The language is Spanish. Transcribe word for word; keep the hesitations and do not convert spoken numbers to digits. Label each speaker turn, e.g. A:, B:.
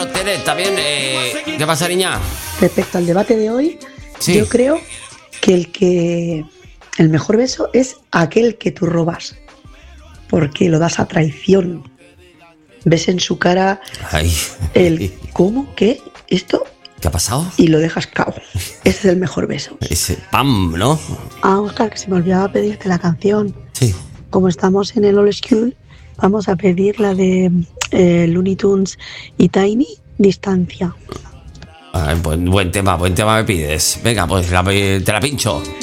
A: Tere, también, eh, ¿qué pasa, niña?
B: Respecto al debate de hoy,
A: Sí.
B: yo creo que el que el mejor beso es aquel que tú robas, porque lo das a traición. Ves en su cara
A: Ay.
B: el ¿cómo? ¿Qué? ¿Esto?
A: ¿Qué ha pasado?
B: Y lo dejas cao. Ese es el mejor beso.
A: Ese pam, ¿no?
B: Ah, Oscar, que se me olvidaba pedirte la canción.
A: Sí.
B: Como estamos en el Old School, vamos a pedir la de eh, Looney Tunes y Tiny, Distancia.
A: Ay, buen, buen tema, buen tema me pides. Venga, pues la- te la pincho.